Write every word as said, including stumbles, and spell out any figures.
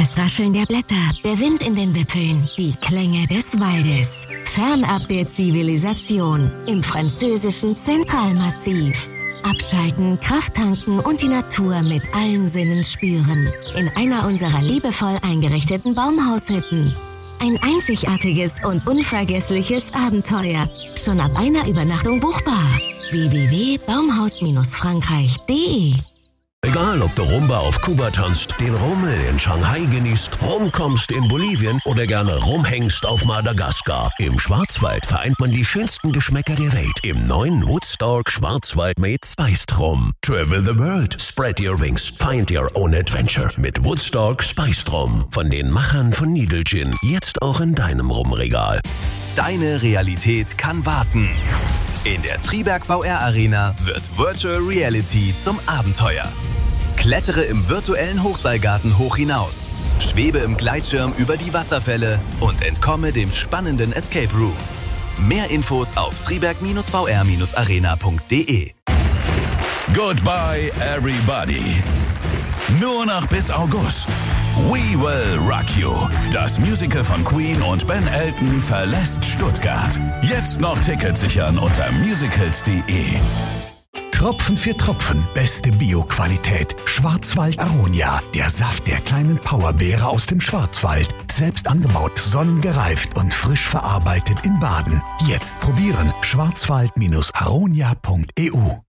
Das Rascheln der Blätter, der Wind in den Wipfeln, die Klänge des Waldes. Fernab der Zivilisation im französischen Zentralmassiv. Abschalten, Kraft tanken und die Natur mit allen Sinnen spüren. In einer unserer liebevoll eingerichteten Baumhaushütten. Ein einzigartiges und unvergessliches Abenteuer. Schon ab einer Übernachtung buchbar. w w w punkt baumhaus frankreich punkt de. Egal, ob du Rumba auf Kuba tanzt, den Rummel in Shanghai genießt, rumkommst in Bolivien oder gerne rumhängst auf Madagaskar. Im Schwarzwald vereint man die schönsten Geschmäcker der Welt im neuen Woodstock Schwarzwald mit Spiced Rum. Travel the world, spread your wings, find your own adventure mit Woodstock Spiced Rum. Von den Machern von Needle Gin, jetzt auch in deinem Rumregal. Deine Realität kann warten. In der Triberg V R Arena wird Virtual Reality zum Abenteuer. Klettere im virtuellen Hochseilgarten hoch hinaus, schwebe im Gleitschirm über die Wasserfälle und entkomme dem spannenden Escape Room. Mehr Infos auf triberg v r arena punkt de. Goodbye everybody. Nur noch bis August. We Will Rock You. Das Musical von Queen und Ben Elton verlässt Stuttgart. Jetzt noch Tickets sichern unter musicals punkt de. Tropfen für Tropfen, beste Bio-Qualität. Schwarzwald Aronia, der Saft der kleinen Powerbeere aus dem Schwarzwald. Selbst angebaut, sonnengereift und frisch verarbeitet in Baden. Jetzt probieren. schwarzwald aronia punkt e u